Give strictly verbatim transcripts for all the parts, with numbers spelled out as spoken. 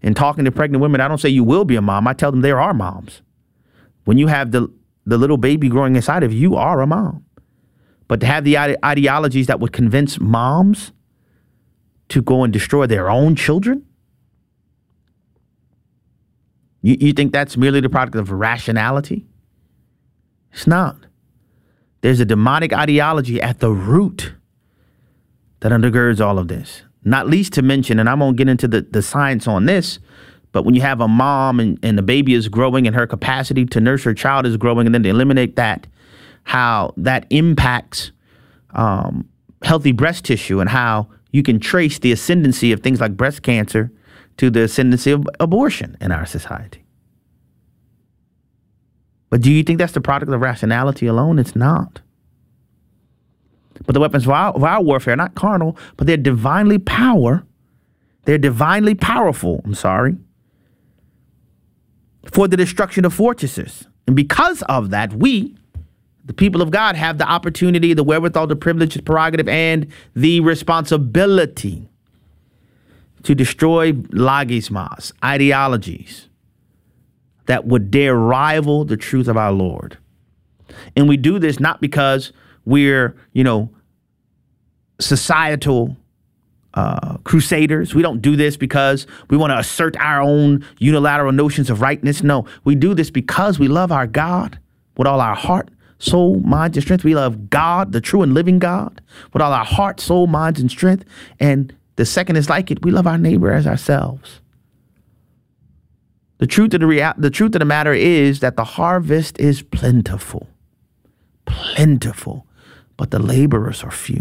in talking to pregnant women, I don't say you will be a mom. I tell them there are moms. When you have the, the little baby growing inside of you, you are a mom. But to have the ide- ideologies that would convince moms to go and destroy their own children, you, you think that's merely the product of rationality? It's not. There's a demonic ideology at the root that undergirds all of this. Not least to mention, and I won't get into the, the science on this, but when you have a mom and, and the baby is growing and her capacity to nurse her child is growing, and then they eliminate that, how that impacts um, healthy breast tissue and how you can trace the ascendancy of things like breast cancer to the ascendancy of abortion in our society. But do you think that's the product of rationality alone? It's not. But the weapons of our, of our warfare are not carnal, but they're divinely power. They're divinely powerful, I'm sorry, for the destruction of fortresses. And because of that, we, the people of God, have the opportunity, the wherewithal, the privilege, the prerogative, and the responsibility to destroy logismos, ideologies that would dare rival the truth of our Lord. And we do this not because we're, you know, societal uh, crusaders. We don't do this because we want to assert our own unilateral notions of rightness. No, we do this because we love our God with all our heart, soul, mind, and strength. We love God, the true and living God, with all our heart, soul, minds, and strength. And the second is like it. We love our neighbor as ourselves. The truth of the rea- the truth of the matter is that the harvest is plentiful, plentiful, but the laborers are few.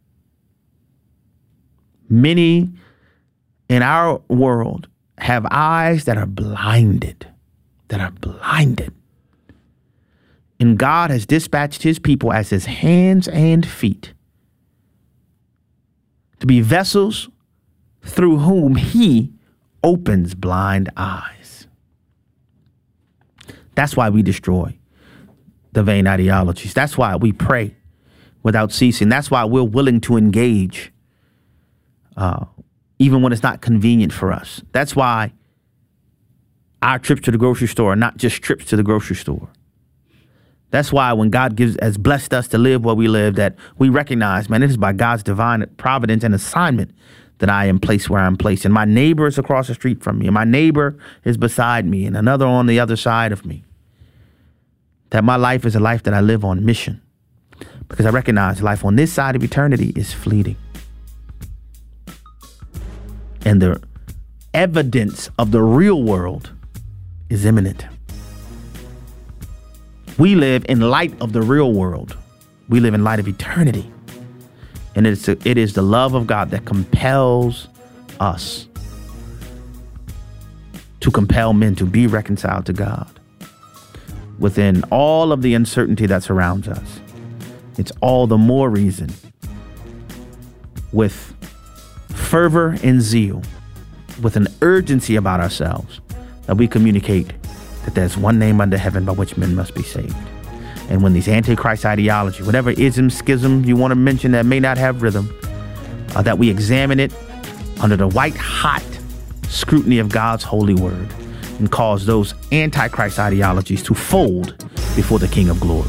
Many in our world have eyes that are blinded, that are blinded. And God has dispatched his people as his hands and feet to be vessels through whom he opens blind eyes. That's why we destroy the vain ideologies. That's why we pray without ceasing. That's why we're willing to engage uh, even when it's not convenient for us. That's why our trips to the grocery store are not just trips to the grocery store. That's why when God gives has blessed us to live where we live, that we recognize, man, it is by God's divine providence and assignment that I am placed where I'm placed. And my neighbor is across the street from me, and my neighbor is beside me, and another on the other side of me. That my life is a life that I live on mission, because I recognize life on this side of eternity is fleeting. And the evidence of the real world is imminent. We live in light of the real world. We live in light of eternity. And it's a, it is the love of God that compels us to compel men to be reconciled to God within all of the uncertainty that surrounds us. It's all the more reason, with fervor and zeal, with an urgency about ourselves, that we communicate that there's one name under heaven by which men must be saved. And when these antichrist ideology, whatever ism, schism you want to mention that may not have rhythm, uh, that we examine it under the white hot scrutiny of God's holy word and cause those antichrist ideologies to fold before the King of Glory.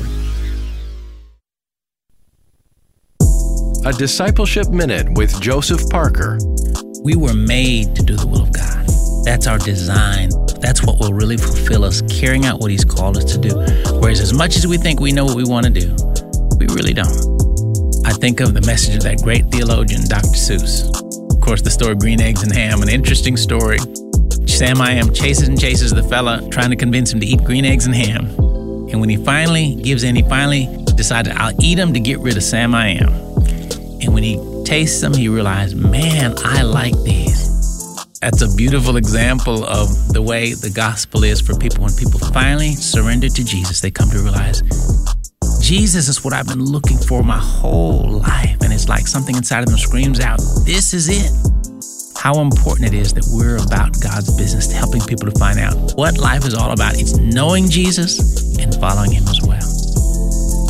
A Discipleship Minute with Joseph Parker. We were made to do the will of God. That's our design. That's what will really fulfill us, carrying out what he's called us to do. Whereas as much as we think we know what we want to do, we really don't. I think of the message of that great theologian, Doctor Seuss. Of course, the story of Green Eggs and Ham, an interesting story. Sam I Am chases and chases the fella, trying to convince him to eat green eggs and ham. And when he finally gives in, he finally decided, I'll eat them to get rid of Sam I Am. And when he tastes them, he realized, man, I like these. That's a beautiful example of the way the gospel is for people. When people finally surrender to Jesus, they come to realize, Jesus is what I've been looking for my whole life. And it's like something inside of them screams out, this is it. How important it is that we're about God's business, helping people to find out what life is all about. It's knowing Jesus and following him as well.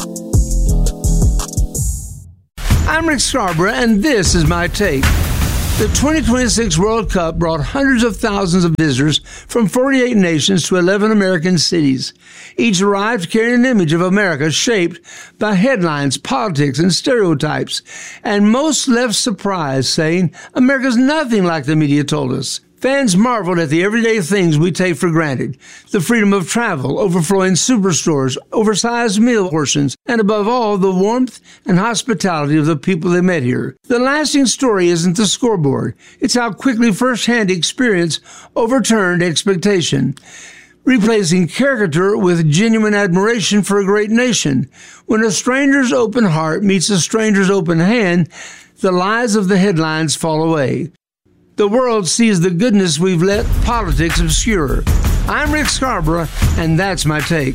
I'm Rick Scarborough, and this is my take. The twenty twenty-six World Cup brought hundreds of thousands of visitors from forty-eight nations to eleven American cities. Each arrived carrying an image of America shaped by headlines, politics, and stereotypes. And most left surprised, saying, America's nothing like the media told us. Fans marveled at the everyday things we take for granted. The freedom of travel, overflowing superstores, oversized meal portions, and above all, the warmth and hospitality of the people they met here. The lasting story isn't the scoreboard. It's how quickly first-hand experience overturned expectation, replacing caricature with genuine admiration for a great nation. When a stranger's open heart meets a stranger's open hand, the lies of the headlines fall away. The world sees the goodness we've let politics obscure. I'm Rick Scarborough, and that's my take.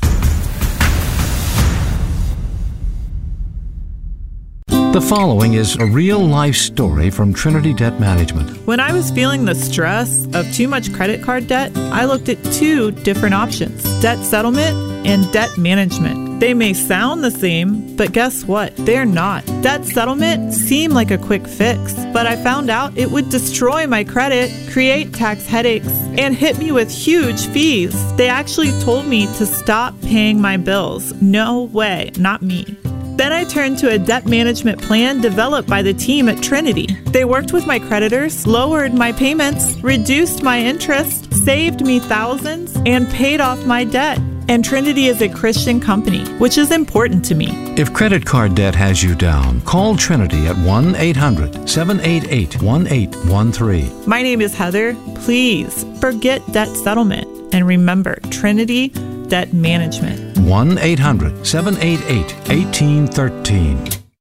The following is a real-life story from Trinity Debt Management. When I was feeling the stress of too much credit card debt, I looked at two different options: debt settlement and debt management. They may sound the same, but guess what? They're not. Debt settlement seemed like a quick fix, but I found out it would destroy my credit, create tax headaches, and hit me with huge fees. They actually told me to stop paying my bills. No way, not me. Then I turned to a debt management plan developed by the team at Trinity. They worked with my creditors, lowered my payments, reduced my interest, saved me thousands, and paid off my debt. And Trinity is a Christian company, which is important to me. If credit card debt has you down, call Trinity at one eight hundred seven eight eight one eight one three. My name is Heather. Please forget debt settlement and remember Trinity Debt Management. one eight hundred seven eight eight one eight one three.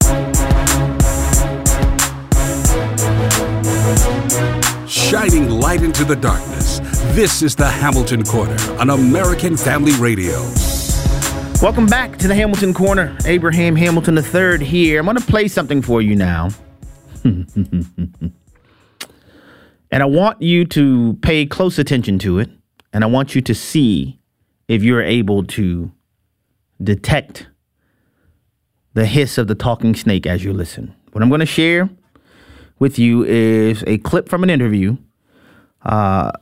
Shining light into the darkness. This is the Hamilton Corner on American Family Radio. Welcome back to the Hamilton Corner. Abraham Hamilton the third here. I'm going to play something for you now. And I want you to pay close attention to it. And I want you to see if you're able to detect the hiss of the talking snake as you listen. What I'm going to share with you is a clip from an interview uh,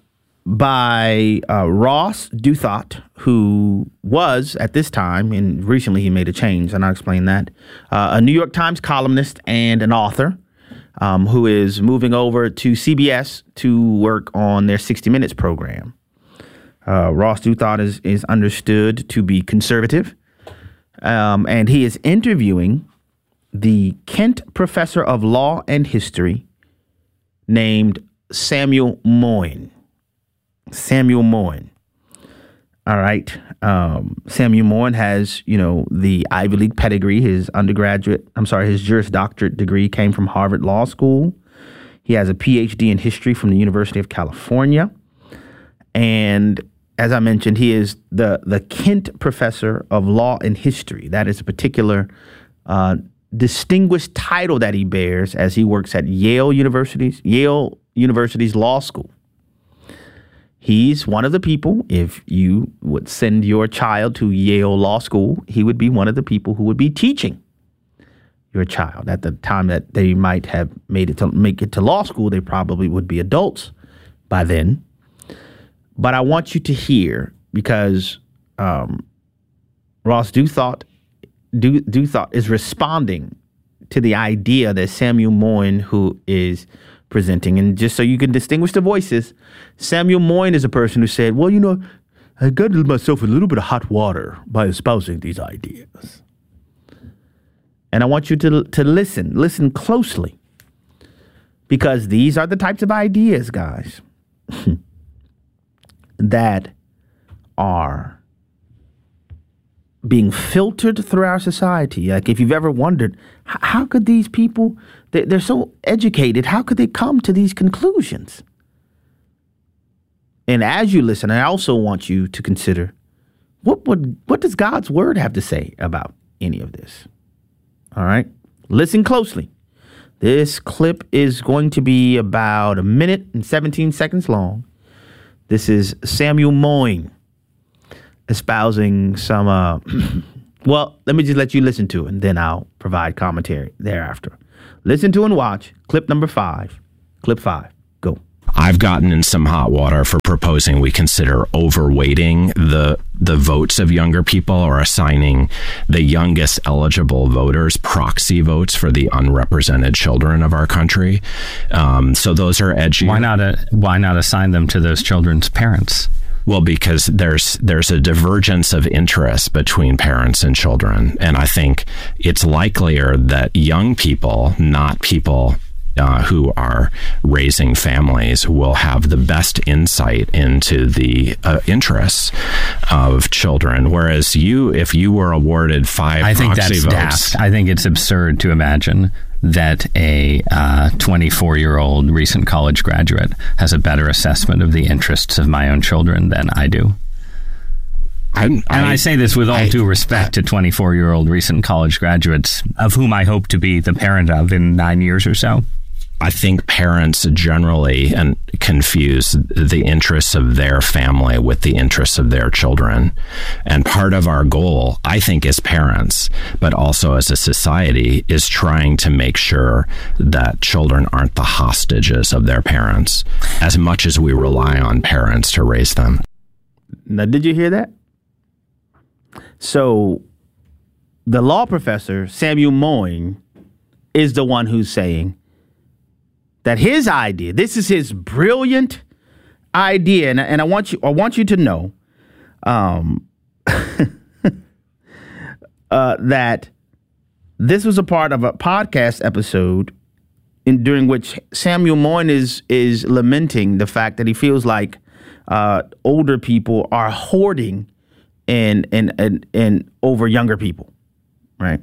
by uh, Ross Douthat, who was at this time, and recently he made a change, and I'll explain that, uh, a New York Times columnist and an author um, who is moving over to C B S to work on their sixty minutes program. Uh, Ross Douthat is, is understood to be conservative, um, and he is interviewing the Kent professor of law and history named Samuel Moyn. Samuel Moyn. All right. Um, Samuel Moyn has, you know, the Ivy League pedigree. His undergraduate, I'm sorry, his Juris Doctorate degree came from Harvard Law School. He has a P H D in history from the University of California. And as I mentioned, he is the, the Kent professor of law and history. That is a particular uh, distinguished title that he bears as he works at Yale University's Yale University's Law School. He's one of the people, if you would send your child to Yale Law School, he would be one of the people who would be teaching your child. At the time that they might have made it to make it to law school, they probably would be adults by then. But I want you to hear, because um, Ross Douthat Do, Douthat is responding to the idea that Samuel Moyn, who is presenting, and just so you can distinguish the voices, Samuel Moyn is a person who said, well, you know, I got myself a little bit of hot water by espousing these ideas. And I want you to, to listen, listen closely, because these are the types of ideas, guys, that are being filtered through our society. Like, if you've ever wondered, how could these people, they're, they're so educated, how could they come to these conclusions? And as you listen, I also want you to consider, what would what does God's word have to say about any of this? All right, listen closely. This clip is going to be about a minute and seventeen seconds long. This is Samuel Moyn espousing some, uh, well, let me just let you listen to it, and then I'll provide commentary thereafter. Listen to and watch clip number five Clip five. Go. I've gotten in some hot water for proposing we consider overweighting the the votes of younger people or assigning the youngest eligible voters proxy votes for the unrepresented children of our country. Um, so those are edgy. Why not? A, why not assign them to those children's parents? Well, because there's there's a divergence of interest between parents and children, and I think it's likelier that young people, not people Uh, who are raising families, will have the best insight into the uh, interests of children. Whereas you, if you were awarded five I think proxy that's votes, daft. I think it's absurd to imagine that a uh, twenty-four-year-old recent college graduate has a better assessment of the interests of my own children than I do. I'm, and I, I say this with all I, due respect to twenty-four-year-old recent college graduates, of whom I hope to be the parent of in nine years or so. I think parents generally and confuse the interests of their family with the interests of their children. And part of our goal, I think, as parents, but also as a society, is trying to make sure that children aren't the hostages of their parents as much as we rely on parents to raise them. Now, did you hear that? So the law professor, Samuel Moyn, is the one who's saying that his idea, this is his brilliant idea, and, and I want you, I want you to know um, uh, that this was a part of a podcast episode in during which Samuel Moyn is is lamenting the fact that he feels like uh, older people are hoarding and and and and over younger people, right?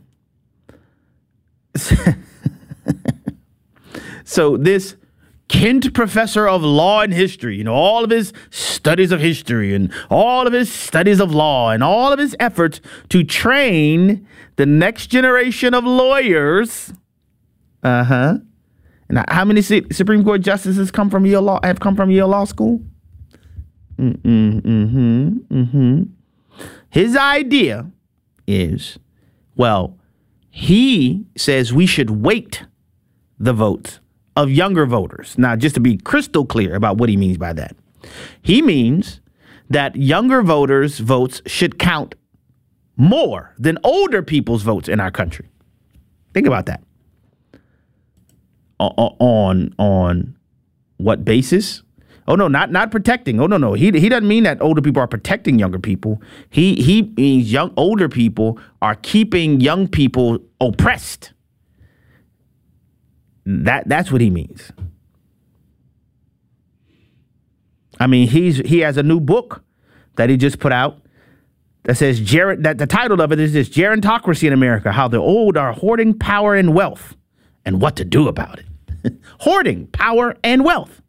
So this Kent professor of law and history, you know, all of his studies of history and all of his studies of law and all of his efforts to train the next generation of lawyers. Uh-huh. And how many Supreme Court justices come from Yale Law, have come from Yale Law School? Mm-mm, mm-hmm, mm-hmm. His idea is, well, he says we should weight the votes of younger voters. Now, just to be crystal clear about what he means by that, he means that younger voters' votes should count more than older people's votes in our country. Think about that. O- on on what basis? Oh no, not not protecting. Oh no, no. He he doesn't mean that older people are protecting younger people. He he means young older people are keeping young people oppressed. That that's what he means. I mean, he's he has a new book that he just put out that says Ger- that the title of it is this: Gerontocracy in America: How the Old Are Hoarding Power and Wealth and What to Do About It. Hoarding power and wealth.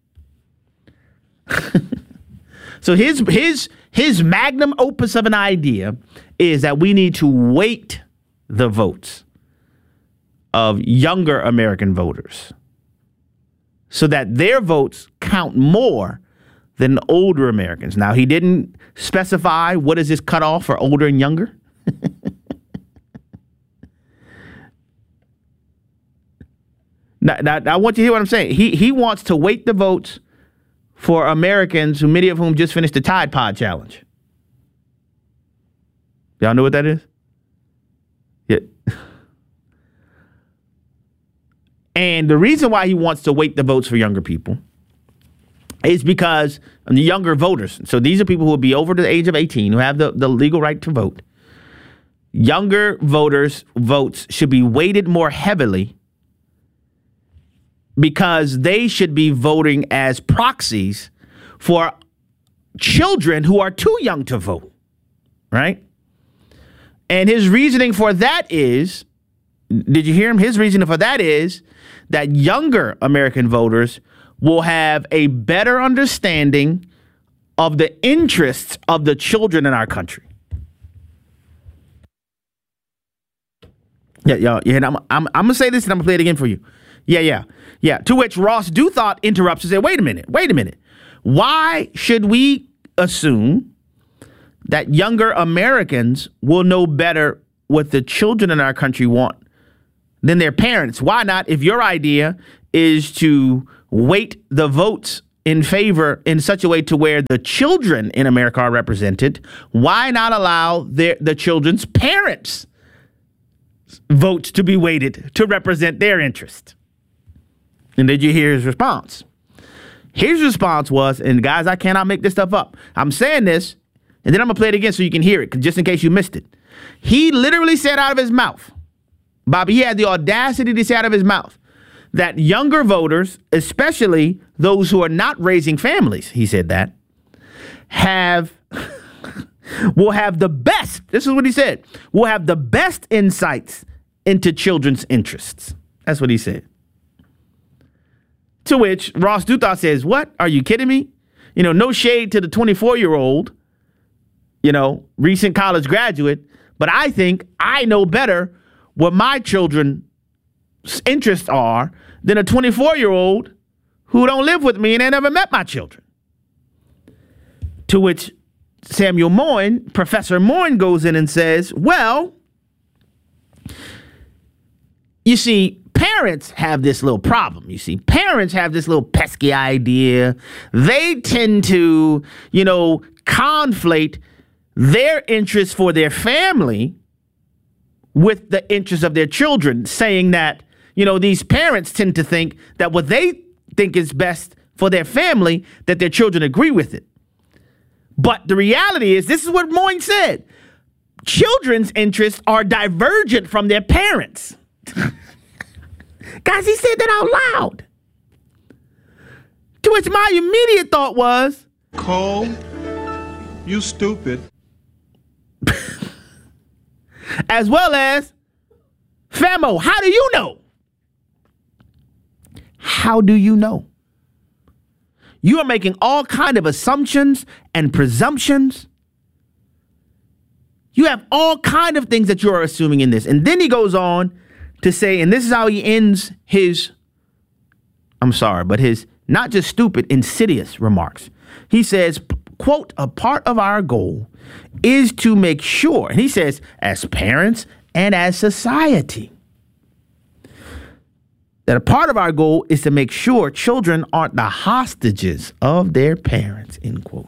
So his his his magnum opus of an idea is that we need to weight the votes of younger American voters so that their votes count more than older Americans. Now, he didn't specify what is this cutoff for older and younger. now, now, now, I want you to hear what I'm saying. He he wants to weight the votes for Americans, who many of whom just finished the Tide Pod Challenge. Y'all know what that is? Yeah. And the reason why he wants to weight the votes for younger people is because of the younger voters. So these are people who will be over the age of eighteen, who have the, the legal right to vote. Younger voters' votes should be weighted more heavily because they should be voting as proxies for children who are too young to vote, right? And his reasoning for that is, did you hear him? His reasoning for that is that younger American voters will have a better understanding of the interests of the children in our country. Yeah, y'all. Yeah, I'm, I'm, I'm going to say this and I'm going to play it again for you. Yeah, yeah, yeah. To which Ross Douthat interrupts and says, wait a minute, wait a minute. Why should we assume that younger Americans will know better what the children in our country want than their parents? Why not, if your idea is to weight the votes in favor in such a way to where the children in America are represented, why not allow their, the children's parents' votes to be weighted to represent their interest? And did you hear his response? His response was, and guys, I cannot make this stuff up. I'm saying this, and then I'm going to play it again so you can hear it, just in case you missed it. He literally said out of his mouth, Bobby, he had the audacity to say out of his mouth that younger voters, especially those who are not raising families, he said that, have will have the best, this is what he said, will have the best insights into children's interests. That's what he said. To which Ross Douthat says, what? Are you kidding me? You know, no shade to the twenty-four-year-old, you know, recent college graduate, but I think I know better what my children's interests are than a twenty-four-year-old who don't live with me and they never met my children. To which Samuel Moyn, Professor Moyn, goes in and says, well, you see, parents have this little problem. You see, parents have this little pesky idea. They tend to, you know, conflate their interests for their family with the interests of their children, saying that, you know, these parents tend to think that what they think is best for their family, that their children agree with it. But the reality is, this is what Moyn said. Children's interests are divergent from their parents. Guys, he said that out loud. To which my immediate thought was, Cole, you stupid. As well as, Famo, how do you know? How do you know? You are making all kind of assumptions and presumptions. You have all kind of things that you are assuming in this. And then he goes on to say, and this is how he ends his, I'm sorry, but his not just stupid, insidious remarks. He says, quote, a part of our goal is to make sure, and he says, as parents and as society, that a part of our goal is to make sure children aren't the hostages of their parents, end quote.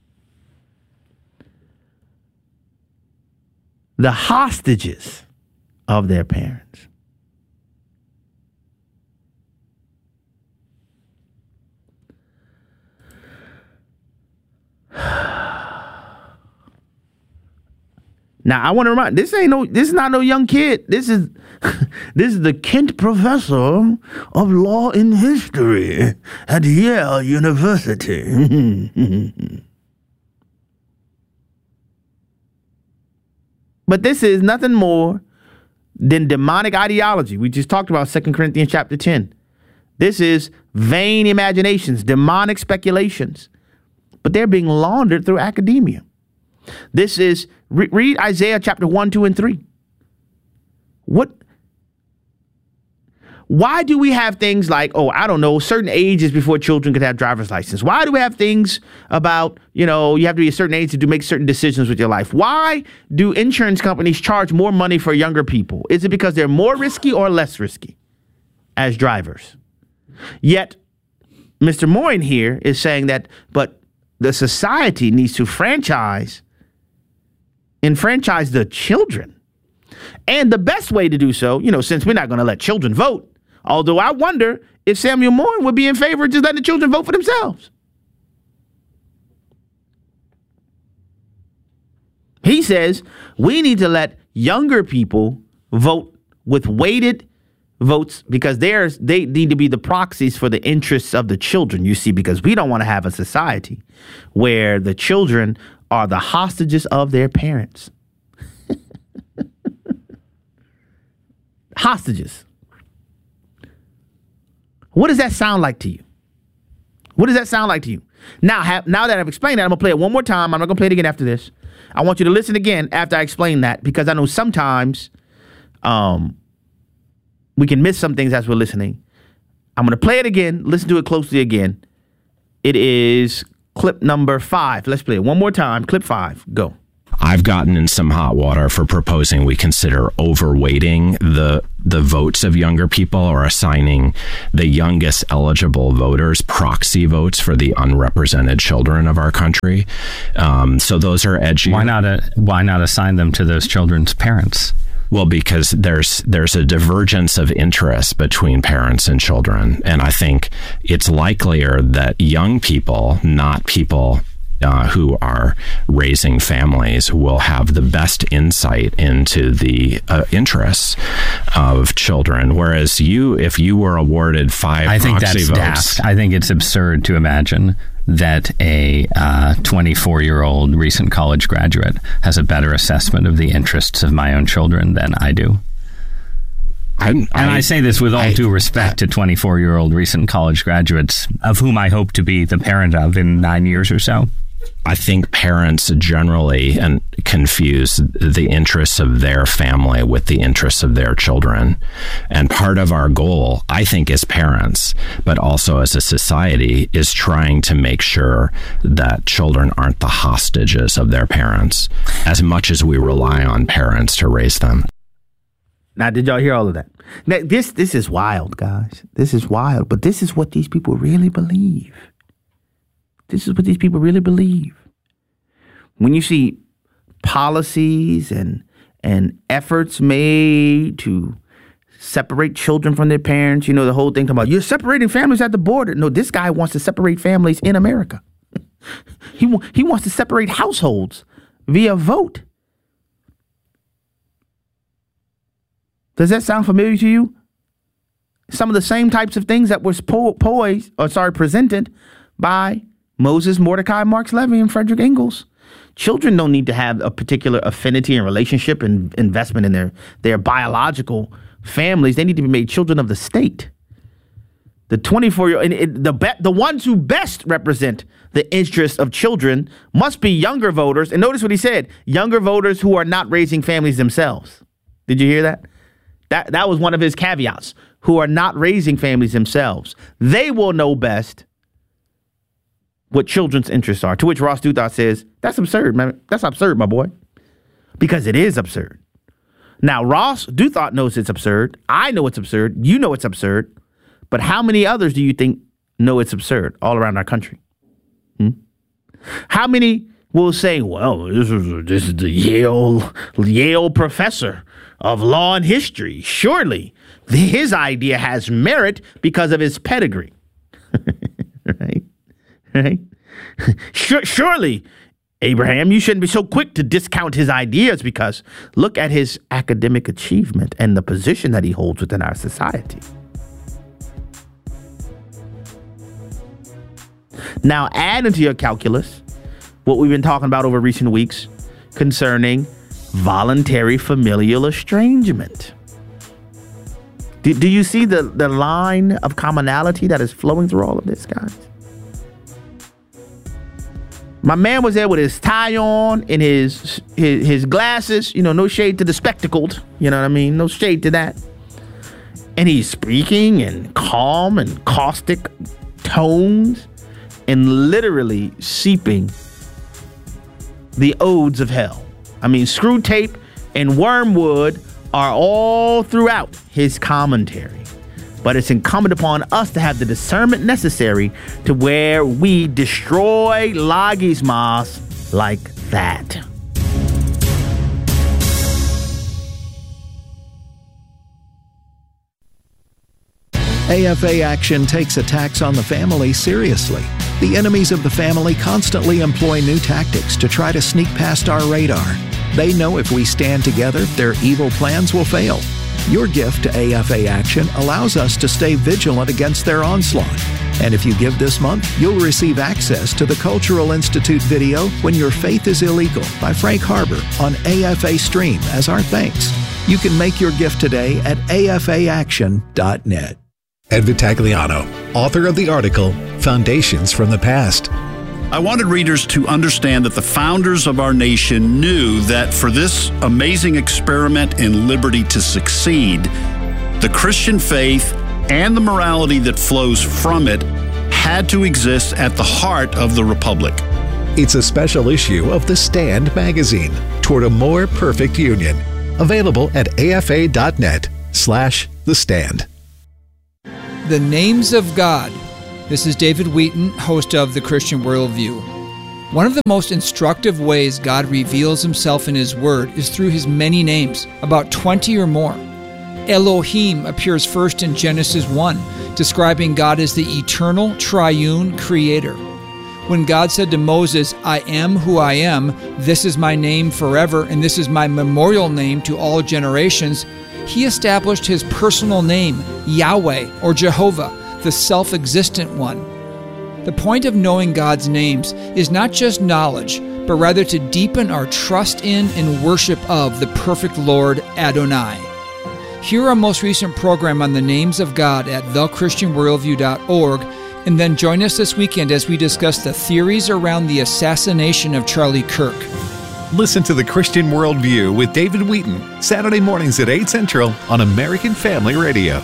The hostages of their parents. Now, I want to remind, this ain't no, this is not no young kid. This is, this is the Kent Professor of Law and History at Yale University. But this is nothing more than demonic ideology. We just talked about Second Corinthians chapter ten. This is vain imaginations, demonic speculations, but they're being laundered through academia. This is, re- read Isaiah chapter one, two, and three. What? Why do we have things like, oh, I don't know, certain ages before children could have driver's license? Why do we have things about, you know, you have to be a certain age to do make certain decisions with your life? Why do insurance companies charge more money for younger people? Is it because they're more risky or less risky as drivers? Yet, Mister Moyn here is saying that, but the society needs to franchise enfranchise the children. And the best way to do so, you know, since we're not going to let children vote, although I wonder if Samuel Moyn would be in favor of just letting the children vote for themselves. He says we need to let younger people vote with weighted votes because they're, they need to be the proxies for the interests of the children, you see, because we don't want to have a society where the children are the hostages of their parents. Hostages. What does that sound like to you? What does that sound like to you? Now, have, now that I've explained that, I'm going to play it one more time. I'm not going to play it again after this. I want you to listen again after I explain that, because I know sometimes um, we can miss some things as we're listening. I'm going to play it again. Listen to it closely again. It is clip number five. Let's play it one more time. Clip five. Go. I've gotten in some hot water for proposing we consider overweighting the the votes of younger people or assigning the youngest eligible voters proxy votes for the unrepresented children of our country. Um, so those are edgy. Why not? A, why not assign them to those children's parents? Well, because there's there's a divergence of interest between parents and children, and I think it's likelier that young people, not people Uh, who are raising families, will have the best insight into the uh, interests of children. Whereas you, if you were awarded five I think proxy that's votes, daft. I think it's absurd to imagine that a twenty-four-year-old recent college graduate has a better assessment of the interests of my own children than I do. I, and I, I say this with all I, due respect to twenty-four-year-old recent college graduates, of whom I hope to be the parent of in nine years or so. I think parents generally and confuse the interests of their family with the interests of their children. And part of our goal, I think, as parents, but also as a society, is trying to make sure that children aren't the hostages of their parents as much as we rely on parents to raise them. Now, did y'all hear all of that? Now, this this is wild, guys. This is wild, but this is what these people really believe. This is what these people really believe. When you see policies and and efforts made to separate children from their parents, you know, the whole thing talking about you're separating families at the border. No, this guy wants to separate families in America. he he wants to separate households via vote. Does that sound familiar to you? Some of the same types of things that were po- poised or sorry presented by Moses, Mordecai, Marx Levy, and Frederick Engels. Children don't need to have a particular affinity and relationship and investment in their, their biological families. They need to be made children of the state. The twenty-four-year-old, and it, the be, the ones who best represent the interests of children must be younger voters. And notice what he said: younger voters who are not raising families themselves. Did you hear that? That that was one of his caveats. Who are not raising families themselves. They will know best what children's interests are. To which Ross Douthat says, that's absurd, man. That's absurd, my boy. Because it is absurd. Now, Ross Douthat knows it's absurd. I know it's absurd. You know it's absurd. But how many others do you think know it's absurd all around our country? Hmm? How many will say, well, this is, this is the Yale, Yale professor of law and history. Surely his idea has merit because of his pedigree. Right? Right? Surely, Abraham, you shouldn't be so quick to discount his ideas because look at his academic achievement and the position that he holds within our society. Now, add into your calculus what we've been talking about over recent weeks concerning voluntary familial estrangement. Do, do you see the, the line of commonality that is flowing through all of this, guys? My man was there with his tie on and his, his his glasses, you know, no shade to the spectacled, you know what I mean? No shade to that. And he's speaking in calm and caustic tones and literally seeping the odes of hell. I mean, Screw Tape and Wormwood are all throughout his commentary. But it's incumbent upon us to have the discernment necessary to where we destroy logismos like that. A F A Action takes attacks on the family seriously. The enemies of the family constantly employ new tactics to try to sneak past our radar. They know if we stand together, their evil plans will fail. Your gift to A F A Action allows us to stay vigilant against their onslaught. And if you give this month, you'll receive access to the Cultural Institute video When Your Faith is Illegal by Frank Harbor on A F A Stream as our thanks. You can make your gift today at A F A action dot net. Ed Vitagliano, author of the article Foundations from the Past. I wanted readers to understand that the founders of our nation knew that for this amazing experiment in liberty to succeed, the Christian faith and the morality that flows from it had to exist at the heart of the Republic. It's a special issue of The Stand magazine. toward a more perfect union. Available at afa.net slash the stand. The Names of God. This is David Wheaton, host of The Christian Worldview. One of the most instructive ways God reveals himself in his word is through his many names, about twenty or more. Elohim appears first in Genesis one, describing God as the eternal, triune creator. When God said to Moses, I am who I am, this is my name forever, and this is my memorial name to all generations, he established his personal name, Yahweh, or Jehovah, the self-existent one. The point of knowing God's names is not just knowledge, but rather to deepen our trust in and worship of the perfect Lord Adonai. Hear our most recent program on the names of God at the christian worldview dot org, and then join us this weekend as we discuss the theories around the assassination of Charlie Kirk. Listen to The Christian Worldview with David Wheaton, Saturday mornings at eight Central on American Family Radio.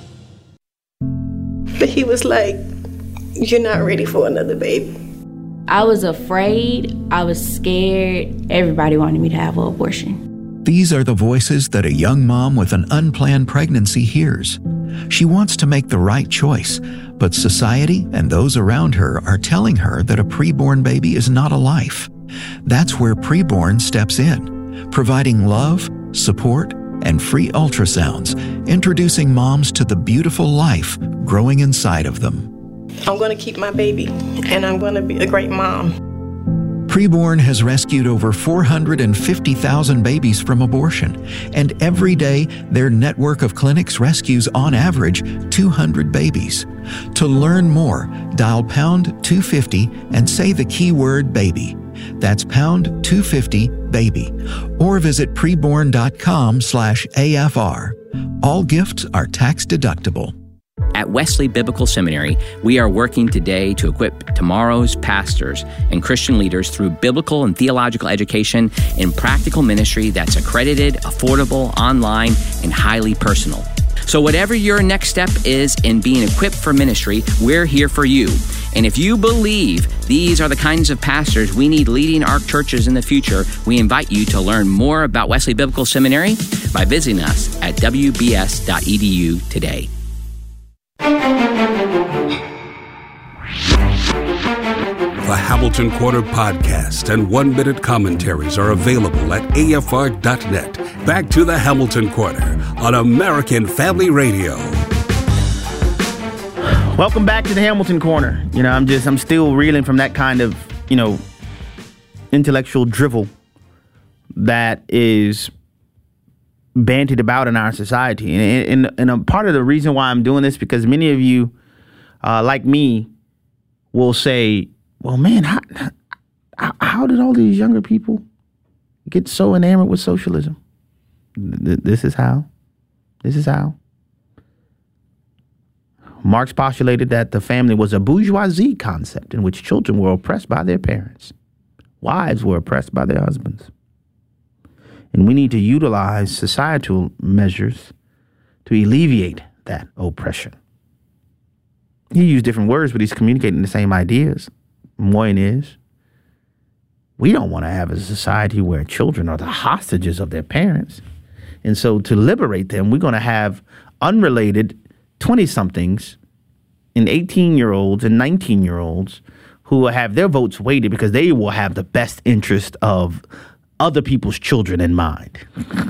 But he was like, you're not ready for another baby. I was afraid. I was scared. Everybody wanted me to have an abortion. These are the voices that a young mom with an unplanned pregnancy hears. She wants to make the right choice, but society and those around her are telling her that a preborn baby is not a life. That's where Preborn steps in, providing love, support, and free ultrasounds, introducing moms to the beautiful life growing inside of them. I'm going to keep my baby, and I'm going to be a great mom. Preborn has rescued over four hundred fifty thousand babies from abortion, and every day their network of clinics rescues on average two hundred babies. To learn more, dial pound two fifty and say the keyword baby. That's pound two fifty baby, or visit preborn.com slash AFR. All gifts are tax deductible. At Wesley Biblical Seminary, we are working today to equip tomorrow's pastors and Christian leaders through biblical and theological education in practical ministry that's accredited, affordable, online, and highly personal. So whatever your next step is in being equipped for ministry, we're here for you. And if you believe these are the kinds of pastors we need leading our churches in the future, we invite you to learn more about Wesley Biblical Seminary by visiting us at w b s dot e d u today. The Hamilton Quarter podcast and one-minute commentaries are available at a f r dot net. Back to the Hamilton Quarter on American Family Radio. Welcome back to the Hamilton Corner. You know, I'm just, I'm still reeling from that kind of, you know, intellectual drivel that is bandied about in our society. And, and, and a part of the reason why I'm doing this, because many of you, uh, like me, will say, well, man, how, how, how did all these younger people get so enamored with socialism? Th- this is how. This is how. Marx postulated that the family was a bourgeoisie concept in which children were oppressed by their parents. Wives were oppressed by their husbands. And we need to utilize societal measures to alleviate that oppression. He used different words, but he's communicating the same ideas. Point is, we don't want to have a society where children are the hostages of their parents. And so to liberate them, we're going to have unrelated twenty-somethings and eighteen-year-olds and nineteen-year-olds who will have their votes weighted because they will have the best interest of other people's children in mind.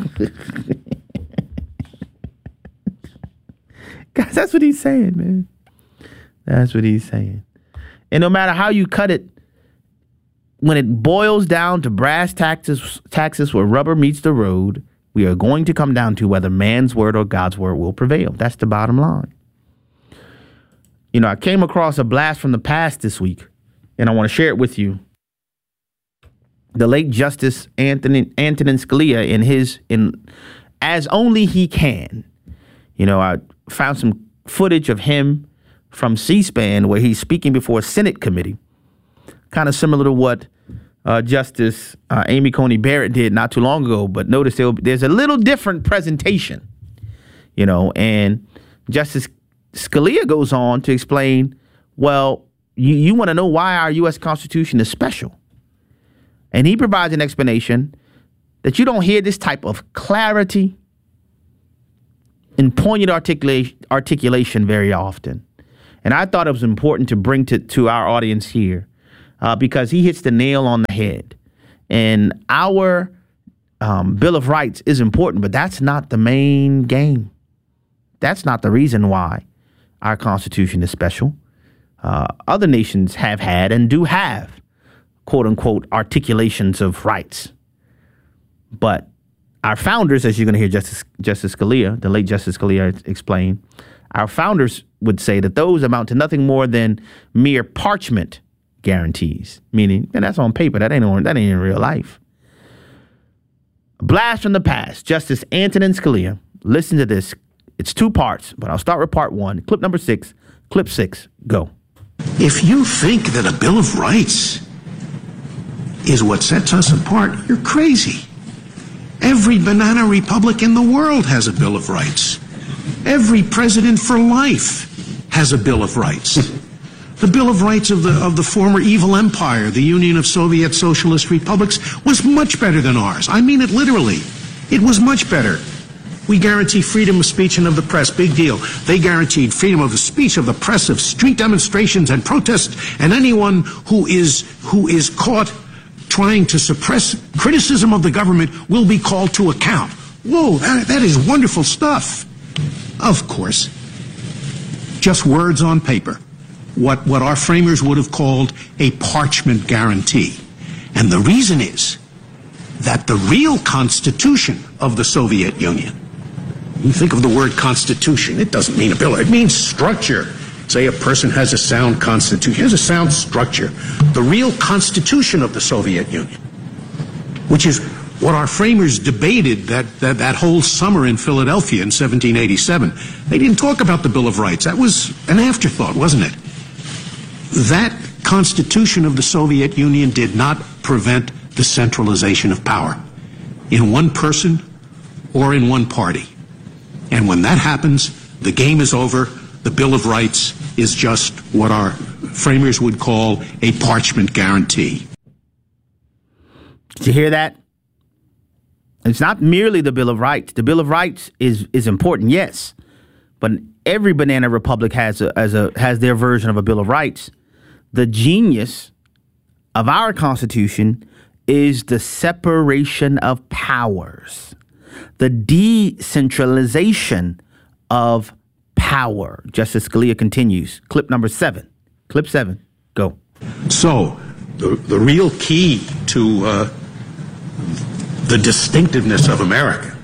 Guys, that's what he's saying, man. That's what he's saying. And no matter how you cut it, when it boils down to brass taxes, taxes where rubber meets the road, we are going to come down to whether man's word or God's word will prevail. That's the bottom line. You know, I came across a blast from the past this week, and I want to share it with you. The late Justice Anthony Antonin Scalia, in his in as only he can. You know, I found some footage of him from C-SPAN where he's speaking before a Senate committee, kind of similar to what uh, Justice uh, Amy Coney Barrett did not too long ago. But notice there, there's a little different presentation, you know, and Justice Scalia goes on to explain, well, you, you want to know why our U S Constitution is special. And he provides an explanation that you don't hear this type of clarity and poignant articula- articulation very often. And I thought it was important to bring to, to our audience here uh, because he hits the nail on the head. And our um, Bill of Rights is important, but that's not the main game. That's not the reason why our Constitution is special. Uh, other nations have had and do have, quote unquote, articulations of rights. But our founders, as you're going to hear Justice, Justice Scalia, the late Justice Scalia explain, our founders would say that those amount to nothing more than mere parchment guarantees, meaning, and that's on paper, that ain't on, that ain't in real life. A blast from the past. Justice Antonin Scalia, listen to this. It's two parts, but I'll start with part one. Clip number six. Clip six. Go. If you think that a Bill of Rights is what sets us apart, you're crazy. Every banana republic in the world has a Bill of Rights. Every president for life has a Bill of Rights. The Bill of Rights of the of the former evil empire, the Union of Soviet Socialist Republics, was much better than ours. I mean it literally. It was much better. We guarantee freedom of speech and of the press. Big deal. They guaranteed freedom of the speech, of the press, of street demonstrations and protests, and anyone who is who is caught trying to suppress criticism of the government will be called to account. Whoa, that, that is wonderful stuff. Of course, just words on paper. What, what our framers would have called a parchment guarantee. And the reason is that the real constitution of the Soviet Union, you think of the word constitution, it doesn't mean a bill, it means structure. Say a person has a sound constitution, has a sound structure. The real constitution of the Soviet Union, which is what our framers debated that, that, that whole summer in Philadelphia in seventeen eighty-seven. They didn't talk about the Bill of Rights. That was an afterthought, wasn't it? That constitution of the Soviet Union did not prevent the centralization of power in one person or in one party. And when that happens, the game is over. The Bill of Rights is just what our framers would call a parchment guarantee. Did you hear that? It's not merely the Bill of Rights. The Bill of Rights is is important, yes, but every banana republic has a, as a has their version of a Bill of Rights. The genius of our Constitution is the separation of powers, the decentralization of power. Justice Scalia continues. Clip number seven. Clip seven. Go. So, the, the real key to uh, the distinctiveness of America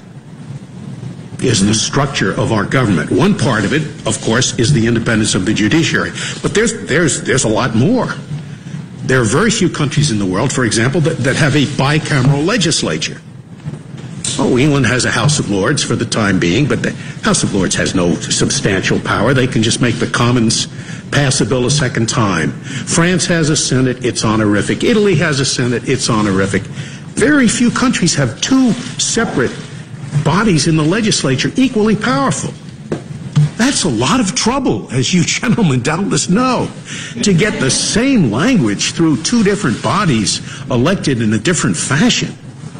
is the structure of our government. One part of it, of course, is the independence of the judiciary. But there's there's there's a lot more. There are very few countries in the world, for example, that, that have a bicameral legislature. Oh, England has a House of Lords for the time being, but the House of Lords has no substantial power. They can just make the Commons pass a bill a second time. France has a Senate, it's honorific. Italy has a Senate, it's honorific. Very few countries have two separate bodies in the legislature equally powerful. That's a lot of trouble, as you gentlemen doubtless know, to get the same language through two different bodies elected in a different fashion.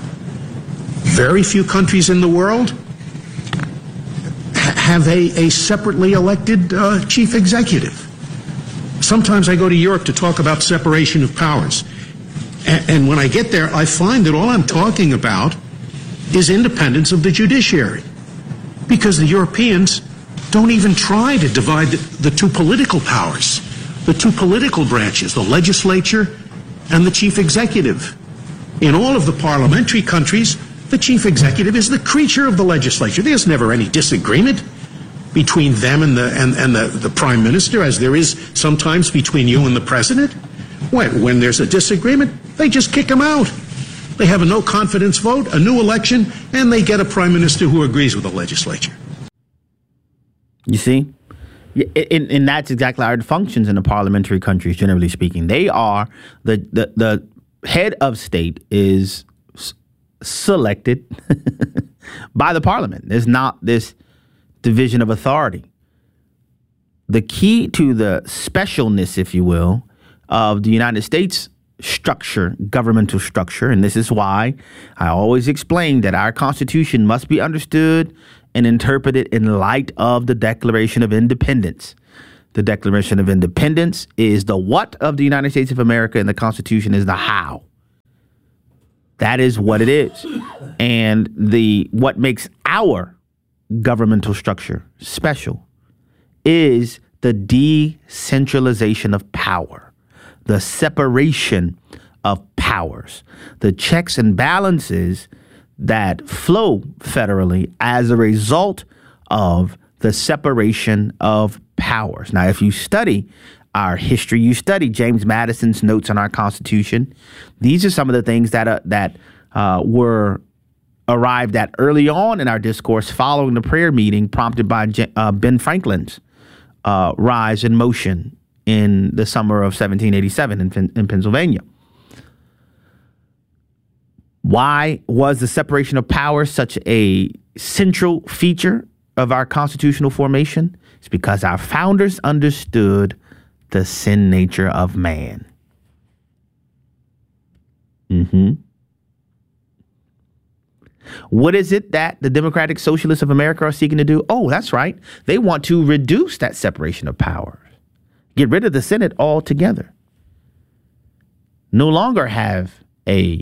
Very few countries in the world ha- have a, a separately elected uh, chief executive. Sometimes I go to Europe to talk about separation of powers. A- and when I get there, I find that all I'm talking about is independence of the judiciary. Because the Europeans don't even try to divide the, the two political powers, the two political branches, the legislature and the chief executive. In all of the parliamentary countries, the chief executive is the creature of the legislature. There's never any disagreement between them and the and, and the, the prime minister, as there is sometimes between you and the president. When, when there's a disagreement, they just kick him out. They have a no confidence vote, a new election, and they get a prime minister who agrees with the legislature. You see? And, and that's exactly how it functions in the parliamentary countries, generally speaking. They are, the, the, the head of state is selected by the parliament. There's not this division of authority. The key to the specialness, if you will, of the United States structure, governmental structure. And this is why I always explain that our Constitution must be understood and interpreted in light of the Declaration of Independence. The Declaration of Independence is the what of the United States of America, and the Constitution is the how. That is what it is. And the what makes our governmental structure special is the decentralization of power, the separation of powers, the checks and balances that flow federally as a result of the separation of powers. Now, if you study our history, you study James Madison's notes on our Constitution, these are some of the things that uh, that uh, were arrived at early on in our discourse following the prayer meeting prompted by uh, Ben Franklin's uh, rise in motion in the summer of seventeen eighty-seven in, in Pennsylvania. Why was the separation of powers such a central feature of our constitutional formation? It's because our founders understood the sin nature of man. Mm-hmm. What is it that the Democratic Socialists of America are seeking to do? Oh, that's right. They want to reduce that separation of powers. Get rid of the Senate altogether. No longer have a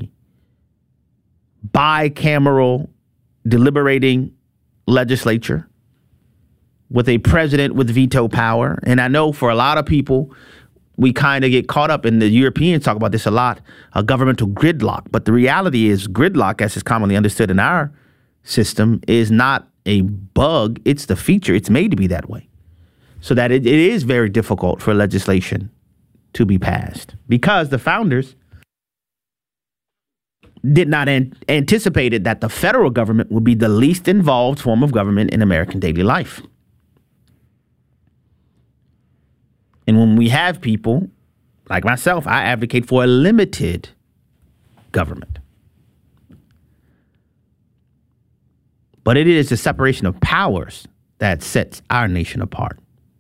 bicameral deliberating legislature with a president with veto power. And I know for a lot of people, we kind of get caught up in the Europeans talk about this a lot, a governmental gridlock. But the reality is gridlock, as is commonly understood in our system, is not a bug. It's the feature. It's made to be that way. So that it, it is very difficult for legislation to be passed because the founders did not an- anticipated that the federal government would be the least involved form of government in American daily life. And when we have people like myself, I advocate for a limited government. But it is the separation of powers that sets our nation apart.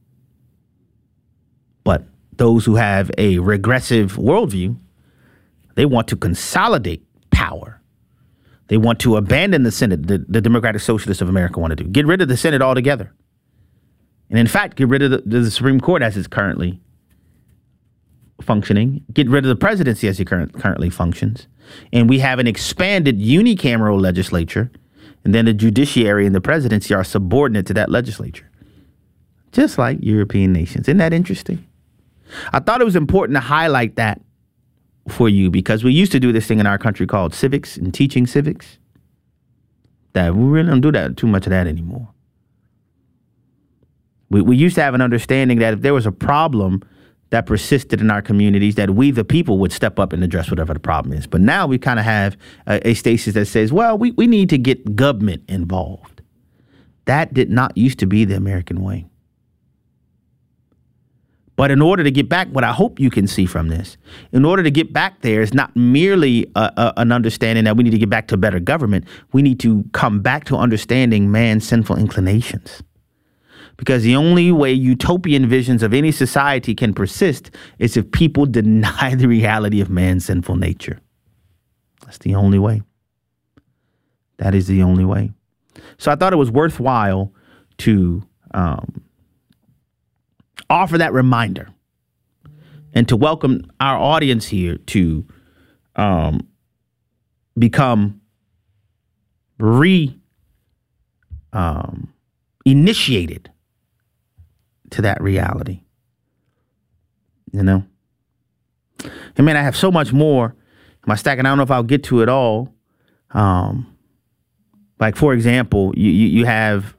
But those who have a regressive worldview, they want to consolidate power. They want to abandon the Senate, the, the Democratic Socialists of America want to do. Get rid of the Senate altogether. And in fact, get rid of the, the Supreme Court as it's currently functioning. Get rid of the presidency as it current, currently functions. And we have an expanded unicameral legislature. And then the judiciary and the presidency are subordinate to that legislature. Just like European nations. Isn't that interesting? I thought it was important to highlight that for you because we used to do this thing in our country called civics and teaching civics. That we really don't do that too much of that anymore. We, we used to have an understanding that if there was a problem that persisted in our communities, that we, the people, would step up and address whatever the problem is. But now we kind of have a, a stasis that says, well, we, we need to get government involved. That did not used to be the American way. But in order to get back, what I hope you can see from this, in order to get back there is not merely a, a, an understanding that we need to get back to better government. We need to come back to understanding man's sinful inclinations. Because the only way utopian visions of any society can persist is if people deny the reality of man's sinful nature. That's the only way. That is the only way. So I thought it was worthwhile to um, offer that reminder and to welcome our audience here to um, become re um, initiated to that reality. You know? I mean, I have so much more in my stack, and I don't know if I'll get to it all. Um, like, for example, you, you, you have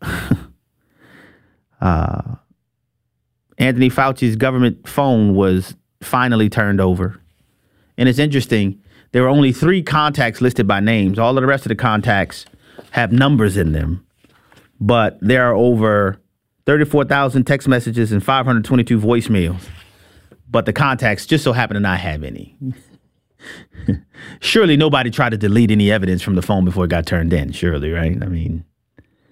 uh, Anthony Fauci's government phone was finally turned over. And it's interesting. There were only three contacts listed by names. All of the rest of the contacts have numbers in them. But there are over thirty-four thousand text messages and five hundred twenty-two voicemails. But the contacts just so happen to not have any. Surely nobody tried to delete any evidence from the phone before it got turned in. Surely, right? I mean,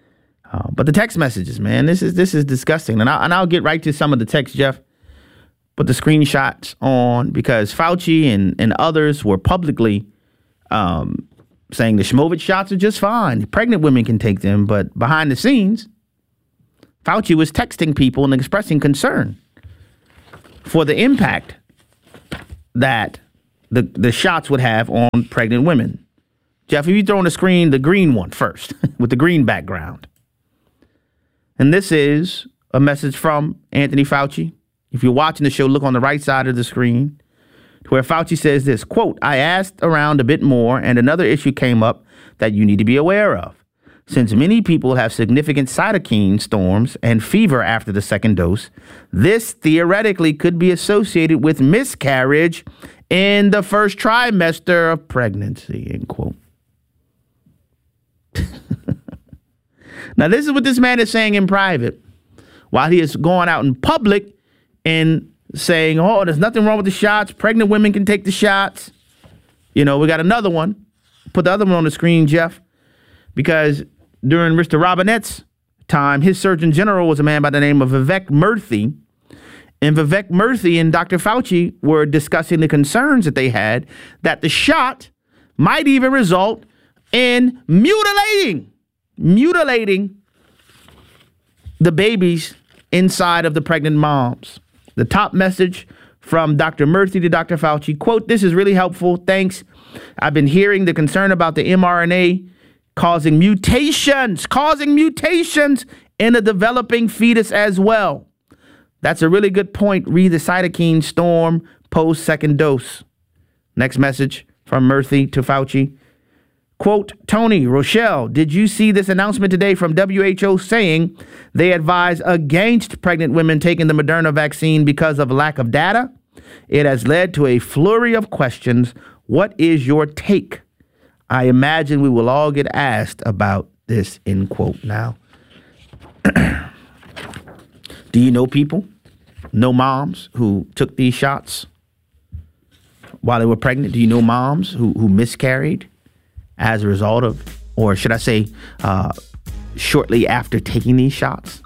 uh, but the text messages, man, this is this is disgusting. And, I, and I'll get right to some of the text, Jeff. put the screenshots on because Fauci and, and others were publicly um, saying the Shmovitz shots are just fine. Pregnant women can take them. But behind the scenes, Fauci was texting people and expressing concern for the impact that the, the shots would have on pregnant women. Jeff, if you throw on the screen the green one first with the green background. And this is a message from Anthony Fauci. If you're watching the show, look on the right side of the screen where Fauci says this, quote, I asked around a bit more and another issue came up that you need to be aware of. Since many people have significant cytokine storms and fever after the second dose, this theoretically could be associated with miscarriage in the first trimester of pregnancy, end quote. Now, this is what this man is saying in private while he is going out in public and saying, oh, there's nothing wrong with the shots. Pregnant women can take the shots. You know, we got another one. Put the other one on the screen, Jeff, because during Mister Robinette's time, his Surgeon General was a man by the name of Vivek Murthy. And Vivek Murthy and Doctor Fauci were discussing the concerns that they had that the shot might even result in mutilating, mutilating the babies inside of the pregnant moms. The top message from Doctor Murthy to Doctor Fauci, quote, this is really helpful. Thanks. I've been hearing the concern about the mRNA causing mutations, causing mutations in a developing fetus as well. That's a really good point. Read the cytokine storm post second dose. Next message from Murthy to Fauci. Quote, Tony, Rochelle, did you see this announcement today from W H O saying they advise against pregnant women taking the Moderna vaccine because of lack of data? It has led to a flurry of questions. What is your take? I imagine we will all get asked about this, end quote. Now, do you know people, know moms who took these shots while they were pregnant? Do you know moms who, who miscarried as a result of, or should I say, uh, shortly after taking these shots?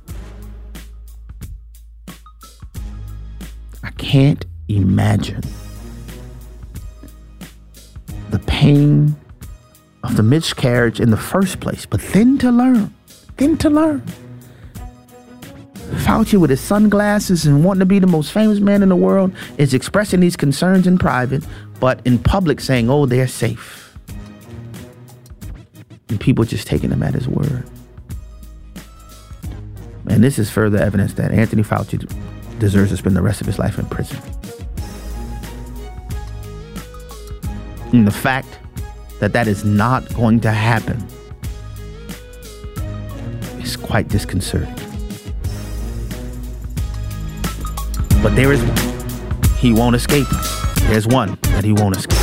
I can't imagine the pain of the miscarriage in the first place, but then to learn, then to learn. Fauci with his sunglasses and wanting to be the most famous man in the world is expressing these concerns in private, but in public saying, oh, they're safe. And people just taking him at his word. And this is further evidence that Anthony Fauci deserves to spend the rest of his life in prison. And the fact that that is not going to happen is quite disconcerting. But there is one. He won't escape. There's one that he won't escape.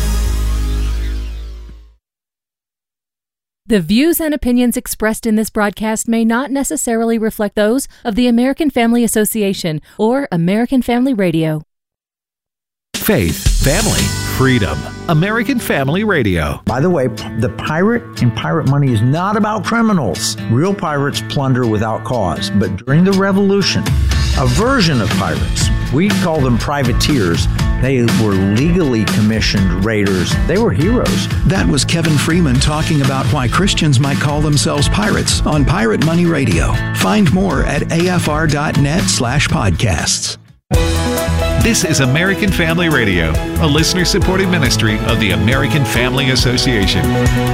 The views and opinions expressed in this broadcast may not necessarily reflect those of the American Family Association or American Family Radio. Faith, family, freedom. American Family Radio. By the way, the pirate and pirate money is not about criminals. Real pirates plunder without cause. But during the Revolution, a version of pirates, we call them privateers. They were legally commissioned raiders. They were heroes. That was Kevin Freeman talking about why Christians might call themselves pirates on Pirate Money Radio. Find more at afr.net slash podcasts. This is American Family Radio, a listener-supported ministry of the American Family Association.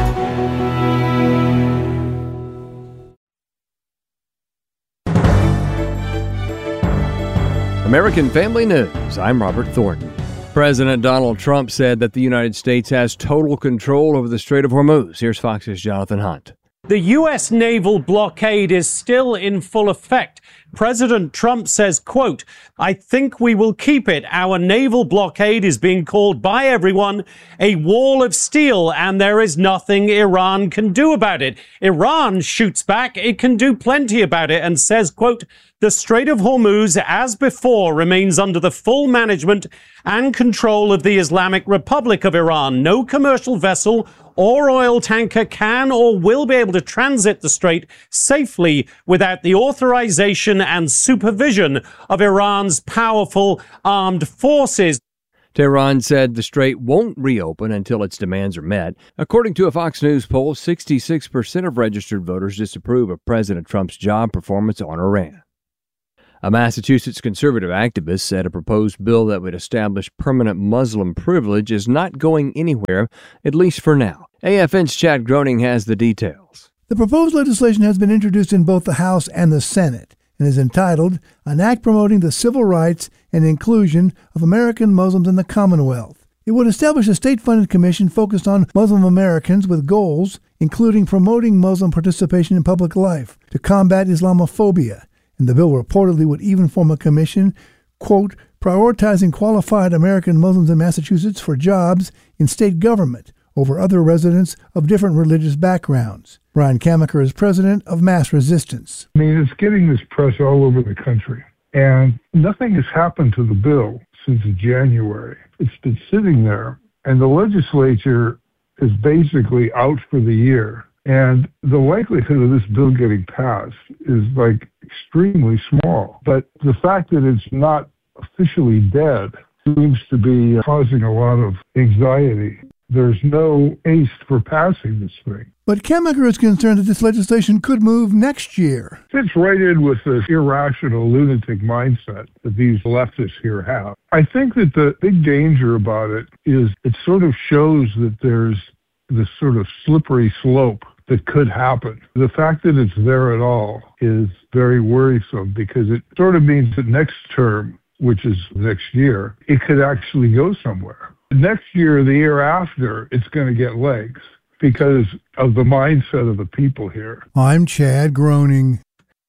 American Family News, I'm Robert Thornton. President Donald Trump said that the United States has total control over the Strait of Hormuz. Here's Fox's Jonathan Hunt. The U S naval blockade is still in full effect. President Trump says, quote, I think we will keep it. Our naval blockade is being called by everyone a wall of steel, and there is nothing Iran can do about it. Iran shoots back. It can do plenty about it and says, quote, the Strait of Hormuz, as before, remains under the full management and control of the Islamic Republic of Iran. No commercial vessel or oil tanker can or will be able to transit the strait safely without the authorization and supervision of Iran's powerful armed forces. Tehran said the strait won't reopen until its demands are met. According to a Fox News poll, sixty-six percent of registered voters disapprove of President Trump's job performance on Iran. A Massachusetts conservative activist said a proposed bill that would establish permanent Muslim privilege is not going anywhere, at least for now. A F N's Chad Groening has the details. The proposed legislation has been introduced in both the House and the Senate and is entitled An Act Promoting the Civil Rights and Inclusion of American Muslims in the Commonwealth. It would establish a state-funded commission focused on Muslim Americans with goals including promoting Muslim participation in public life to combat Islamophobia. And the bill reportedly would even form a commission, quote, prioritizing qualified American Muslims in Massachusetts for jobs in state government over other residents of different religious backgrounds. Brian Kamaker is president of Mass Resistance. I mean, it's getting this press all over the country, and nothing has happened to the bill since January. It's been sitting there, and the legislature is basically out for the year. And the likelihood of this bill getting passed is like extremely small. But the fact that it's not officially dead seems to be causing a lot of anxiety. There's no haste for passing this thing. But Kamaker is concerned that this legislation could move next year. Fits right in with this irrational lunatic mindset that these leftists here have. I think that the big danger about it is it sort of shows that there's this sort of slippery slope that could happen. The fact that it's there at all is very worrisome because it sort of means that next term, which is next year, it could actually go somewhere. Next year, the year after, it's going to get legs because of the mindset of the people here. I'm Chad Groening.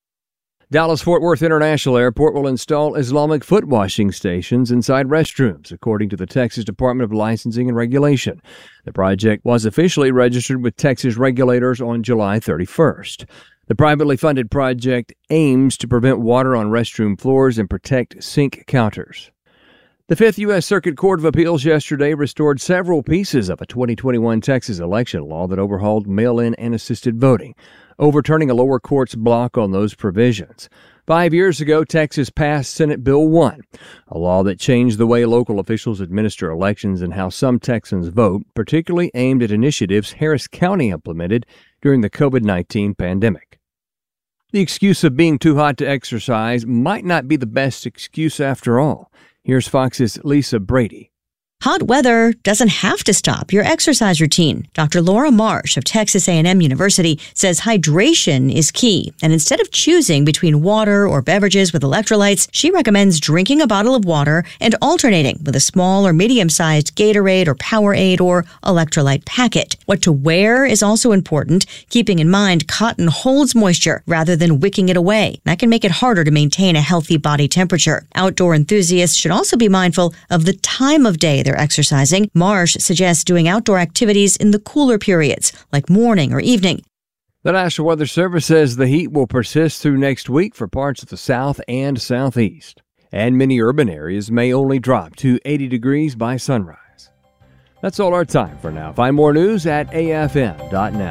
Dallas-Fort Worth International Airport will install Islamic foot washing stations inside restrooms, according to the Texas Department of Licensing and Regulation. The project was officially registered with Texas regulators on July thirty-first. The privately funded project aims to prevent water on restroom floors and protect sink counters. The Fifth U S Circuit Court of Appeals yesterday restored several pieces of a twenty twenty-one Texas election law that overhauled mail-in and assisted voting, overturning a lower court's block on those provisions. Five years ago, Texas passed Senate Bill one, a law that changed the way local officials administer elections and how some Texans vote, particularly aimed at initiatives Harris County implemented during the covid nineteen pandemic. The excuse of being too hot to exercise might not be the best excuse after all. Here's Fox's Lisa Brady. Hot weather doesn't have to stop your exercise routine. Doctor Laura Marsh of Texas A and M University says hydration is key. And instead of choosing between water or beverages with electrolytes, she recommends drinking a bottle of water and alternating with a small or medium-sized Gatorade or Powerade or electrolyte packet. What to wear is also important, keeping in mind cotton holds moisture rather than wicking it away. That can make it harder to maintain a healthy body temperature. Outdoor enthusiasts should also be mindful of the time of day they're exercising. Marsh suggests doing outdoor activities in the cooler periods, like morning or evening. The National Weather Service says the heat will persist through next week for parts of the south and southeast, and many urban areas may only drop to eighty degrees by sunrise. That's all our time for now. Find more news at A F M dot net.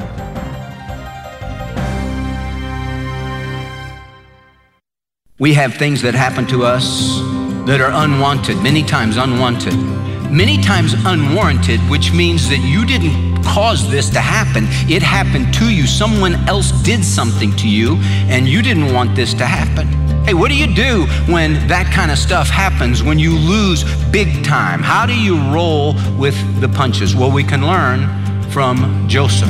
We have things that happen to us that are unwanted, many times unwanted. Many times unwarranted, which means that you didn't cause this to happen. It happened to you. Someone else did something to you, and you didn't want this to happen. Hey, what do you do when that kind of stuff happens, when you lose big time? How do you roll with the punches? Well, we can learn from Joseph.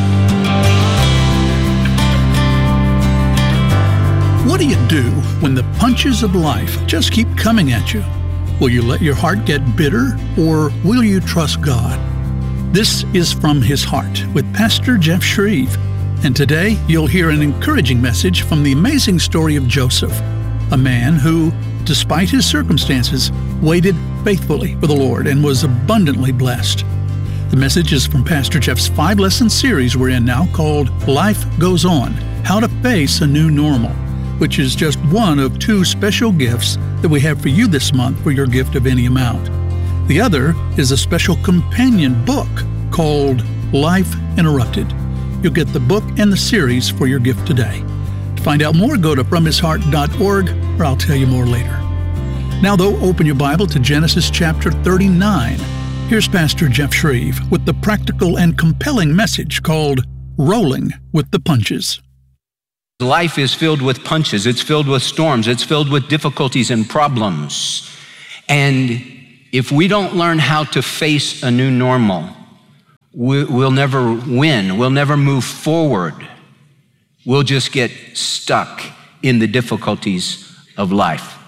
What do you do when the punches of life just keep coming at you? Will you let your heart get bitter, or will you trust God? This is From His Heart with Pastor Jeff Shreve. And today you'll hear an encouraging message from the amazing story of Joseph, a man who, despite his circumstances, waited faithfully for the Lord and was abundantly blessed. The message is from Pastor Jeff's five-lesson series we're in now called Life Goes On, How to Face a New Normal, which is just one of two special gifts that we have for you this month for your gift of any amount. The other is a special companion book called Life Interrupted. You'll get the book and the series for your gift today. To find out more, go to from his heart dot org, or I'll tell you more later. Now, though, open your Bible to Genesis chapter thirty-nine. Here's Pastor Jeff Shreve with the practical and compelling message called Rolling with the Punches. Life is filled with punches. It's filled with storms. It's filled with difficulties and problems. And if we don't learn how to face a new normal, we'll never win. We'll never move forward. We'll just get stuck in the difficulties of life.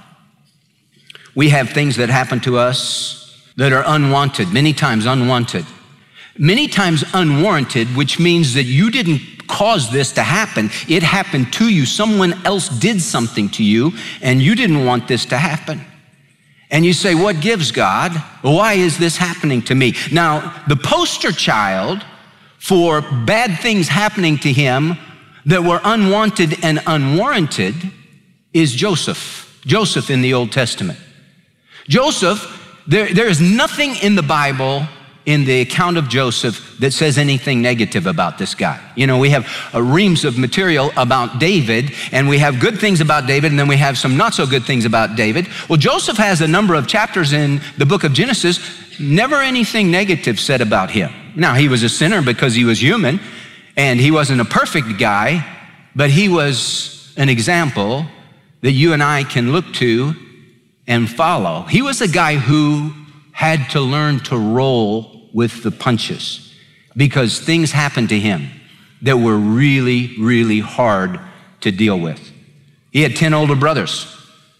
We have things that happen to us that are unwanted, many times unwanted, many times unwarranted, which means that you didn't cause this to happen. It happened to you. Someone else did something to you, and you didn't want this to happen. And you say, what gives, God? Why is this happening to me? Now, the poster child for bad things happening to him that were unwanted and unwarranted is Joseph. Joseph in the Old Testament. Joseph, there, there is nothing in the Bible, in the account of Joseph, that says anything negative about this guy. You know, we have uh, reams of material about David, and we have good things about David, and then we have some not so good things about David. Well, Joseph has a number of chapters in the book of Genesis, never anything negative said about him. Now, he was a sinner because he was human, and he wasn't a perfect guy, but he was an example that you and I can look to and follow. He was a guy who had to learn to roll with the punches because things happened to him that were really, really hard to deal with. He had ten older brothers.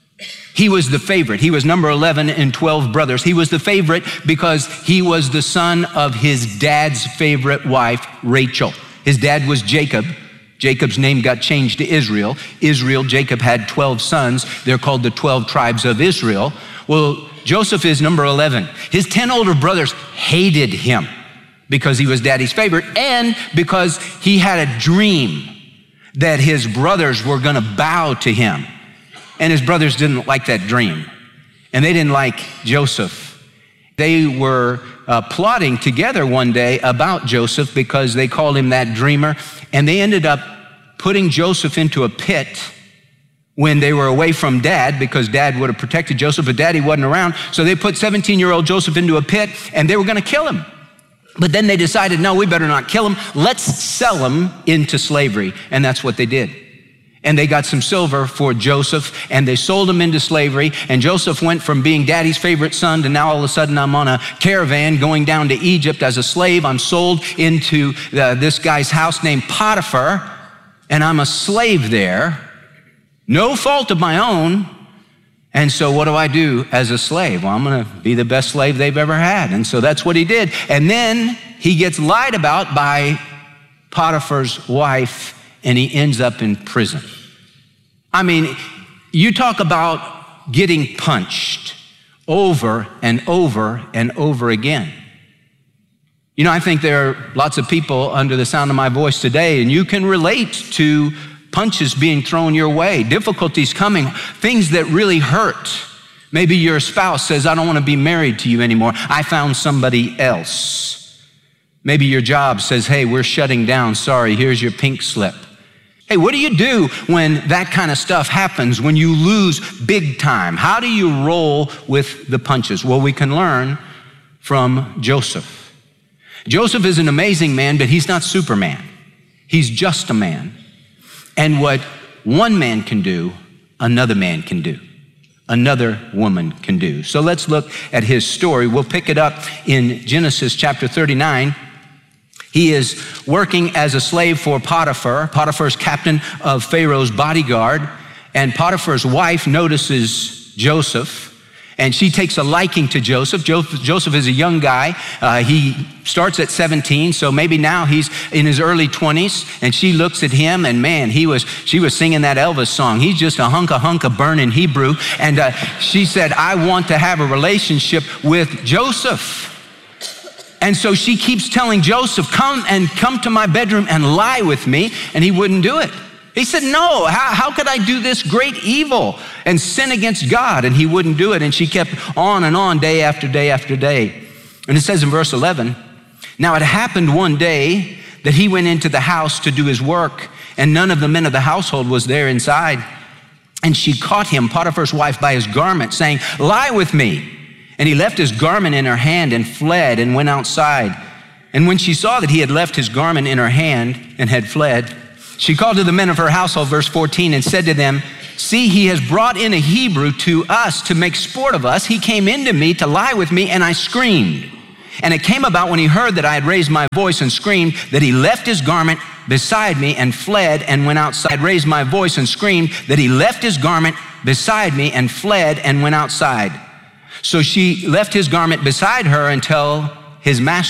He was the favorite. He was number eleven in twelve brothers. He was the favorite because he was the son of his dad's favorite wife, Rachel. His dad was Jacob. Jacob's name got changed to Israel. Israel, Jacob had twelve sons. They're called the twelve tribes of Israel. Well, Joseph is number eleven. His ten older brothers hated him because he was daddy's favorite and because he had a dream that his brothers were going to bow to him. And his brothers didn't like that dream. And they didn't like Joseph. They were uh, plotting together one day about Joseph because they called him that dreamer. And they ended up putting Joseph into a pit when they were away from dad, because dad would have protected Joseph, but daddy wasn't around. So they put seventeen-year-old Joseph into a pit, and they were going to kill him. But then they decided, no, we better not kill him. Let's sell him into slavery. And that's what they did. And they got some silver for Joseph, and they sold him into slavery. And Joseph went from being daddy's favorite son to now all of a sudden I'm on a caravan going down to Egypt as a slave. I'm sold into uh, this guy's house named Potiphar, and I'm a slave there. No fault of my own. And so what do I do as a slave? Well, I'm going to be the best slave they've ever had. And so that's what he did. And then he gets lied about by Potiphar's wife, and he ends up in prison. I mean, you talk about getting punched over and over and over again. You know, I think there are lots of people under the sound of my voice today, and you can relate to punches being thrown your way, difficulties coming, things that really hurt. Maybe your spouse says, I don't want to be married to you anymore. I found somebody else. Maybe your job says, hey, we're shutting down. Sorry, here's your pink slip. Hey, what do you do when that kind of stuff happens, when you lose big time? How do you roll with the punches? Well, we can learn from Joseph. Joseph is an amazing man, but he's not Superman. He's just a man. And what one man can do, another man can do. Another woman can do. So let's look at his story. We'll pick it up in Genesis chapter thirty-nine. He is working as a slave for Potiphar. Potiphar's captain of Pharaoh's bodyguard. And Potiphar's wife notices Joseph, and she takes a liking to Joseph. Joseph is a young guy. Uh, he starts at seventeen, so maybe now he's in his early twenties, and she looks at him, and man, he was, she was singing that Elvis song. He's just a hunk of hunk of burning Hebrew. And uh, she said, I want to have a relationship with Joseph. And so she keeps telling Joseph, come and come to my bedroom and lie with me, and he wouldn't do it. He said, no, how, how could I do this great evil and sin against God? And he wouldn't do it. And she kept on and on day after day after day. And it says in verse eleven, Now it happened one day that he went into the house to do his work, and none of the men of the household was there inside. And she caught him, Potiphar's wife, by his garment, saying, lie with me. And he left his garment in her hand and fled and went outside. And when she saw that he had left his garment in her hand and had fled, she called to the men of her household, verse fourteen, and said to them, see, he has brought in a Hebrew to us to make sport of us. He came into me to lie with me, and I screamed. And it came about when he heard that I had raised my voice and screamed, that he left his garment beside me and fled and went outside. Raised my voice and screamed, that he left his garment beside me and fled and went outside. So she left his garment beside her until his master